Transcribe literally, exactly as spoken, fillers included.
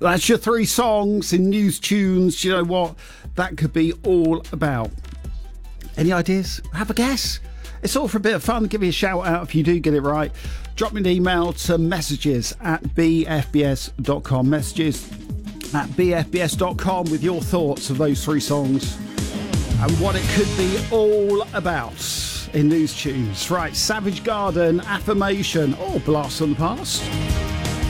That's your three songs in News Tunes. You know what that could be all about? Any ideas? Have a guess? It's all for a bit of fun. Give me a shout out if you do get it right. Drop me an email to messages at b f b s dot com. Messages at b f b s dot com with your thoughts of those three songs and what it could be all about in News Tunes. Right, Savage Garden, Affirmation, or Blast from the Past.